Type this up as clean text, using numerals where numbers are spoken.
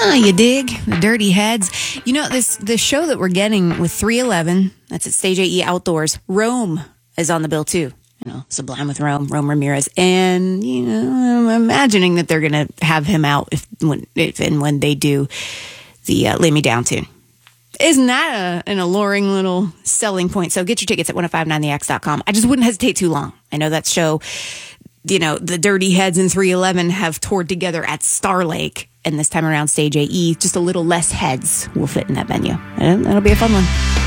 You dig? The Dirty Heads. You know, the show that we're getting with 311, that's at Stage AE Outdoors. Rome is on the bill too. You know, Sublime with Rome Ramirez. And, you know, I'm imagining that they're going to have him out if and when they do the Lay Me Down tune. Isn't that an alluring little selling point? So get your tickets at 1059thex.com. I just wouldn't hesitate too long. I know that show, you know, the Dirty Heads and 311 have toured together at Star Lake. And this time around, Stage AE, just a little less heads will fit in that venue. And that'll be a fun one.